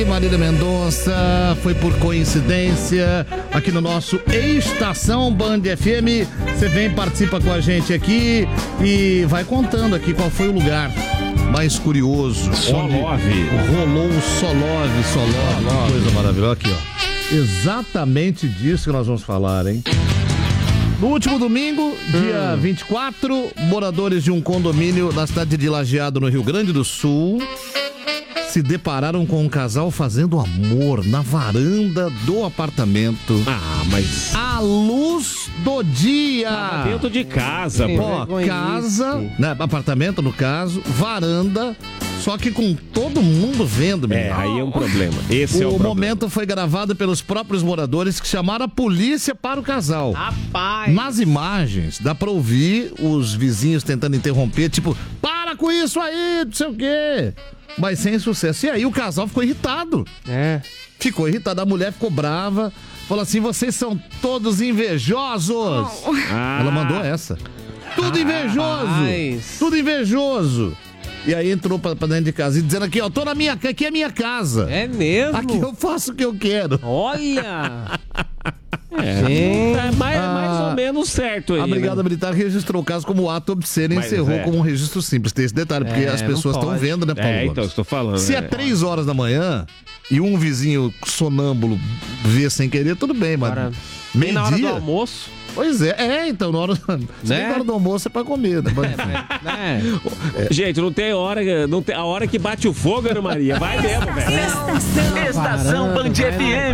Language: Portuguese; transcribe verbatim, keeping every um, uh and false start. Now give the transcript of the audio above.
Marília Mendonça, foi por coincidência, aqui no nosso Estação Band F M. Você vem, participa com a gente aqui e vai contando aqui qual foi o lugar mais curioso. Solove. Rolou o Solove, Solove, coisa maravilhosa. Aqui, ó. Exatamente disso que nós vamos falar, hein? No último domingo, dia hum. vinte e quatro, moradores de um condomínio na cidade de Lajeado, no Rio Grande do Sul, se depararam com um casal fazendo amor na varanda do apartamento. Ah, mas... à luz do dia. Ah, dentro de casa, pô. Ó, casa, né, apartamento no caso, varanda, só que com todo mundo vendo, menino. É, aí é um problema. Esse o é o problema. momento foi gravado pelos próprios moradores que chamaram a polícia para o casal. Rapaz! Nas imagens, dá pra ouvir os vizinhos tentando interromper, tipo, para com isso aí, não sei o quê. Mas sem sucesso. E aí o casal ficou irritado. É. Ficou irritado. A mulher ficou brava. Falou assim, vocês são todos invejosos. Ah. Ela mandou essa. Tudo invejoso. Rapaz. Tudo invejojo. E aí entrou pra, pra dentro de casa e dizendo aqui, ó, tô na minha, aqui é minha casa. É mesmo? Aqui eu faço o que eu quero. Olha! É, Gente. é mais, Ah, mais ou menos certo aí. A Brigada né? Militar registrou o caso como ato obsceno e Mas encerrou é. como um registro simples. Tem esse detalhe, porque É, as não pessoas estão pode. vendo, né, Paulo? É, então, Gomes? estou falando. Se é três horas da manhã e um vizinho sonâmbulo vê sem querer, tudo bem, mas Agora, bem na hora do meio-dia... almoço. Pois é, é, então, na hora, Né? na hora do almoço é pra comer, né? É, né? Gente, não tem hora, não tem, a hora que bate o fogo, Ana Maria. Vai mesmo, velho. Estação Band F M.